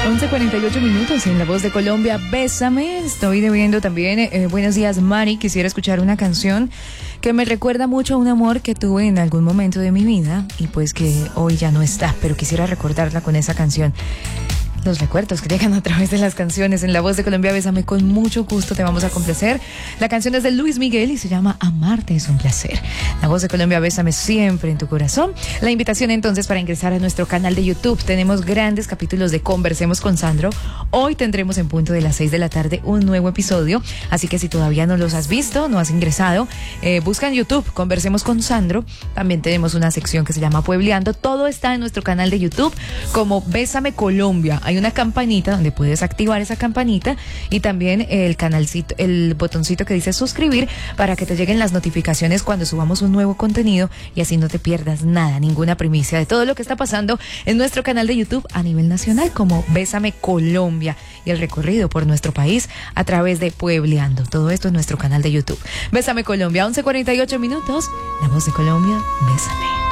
11:48 en La Voz de Colombia, Bésame. Estoy debiendo también, buenos días, Mari. Quisiera escuchar una canción que me recuerda mucho a un amor que tuve en algún momento de mi vida y pues que hoy ya no está, pero quisiera recordarla con esa canción. Los recuerdos que llegan a través de las canciones en La Voz de Colombia, Bésame, con mucho gusto te vamos a complacer. La canción es de Luis Miguel y se llama Amarte es un placer. La Voz de Colombia, Bésame, siempre en tu corazón. La invitación entonces para ingresar a nuestro canal de YouTube. Tenemos grandes capítulos de Conversemos con Sandro. Hoy tendremos en punto de las 6 de la tarde un nuevo episodio, así que si todavía no los has visto, no has ingresado, busca en YouTube Conversemos con Sandro. También tenemos una sección que se llama Puebleando. Todo está en nuestro canal de YouTube como Bésame Colombia. Hay una campanita donde puedes activar esa campanita y también el canalcito, el botoncito que dice suscribir para que te lleguen las notificaciones cuando subamos un nuevo contenido y así no te pierdas nada, ninguna primicia de todo lo que está pasando en nuestro canal de YouTube a nivel nacional como Bésame Colombia y el recorrido por nuestro país a través de Puebleando. Todo esto en nuestro canal de YouTube. Bésame Colombia, 11:48. La Voz de Colombia, Bésame.